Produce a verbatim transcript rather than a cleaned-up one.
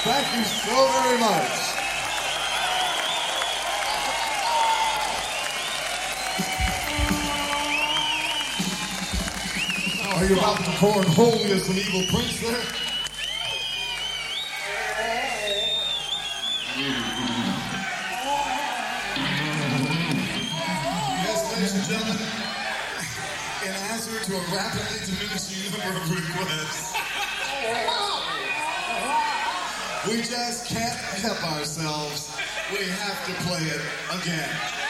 Thank you so very much. Are you about to perform Holy as an Evil Prince there? Yes, ladies and gentlemen, in answer to a rapidly diminishing number of requests, we just can't help ourselves. We have to play it again.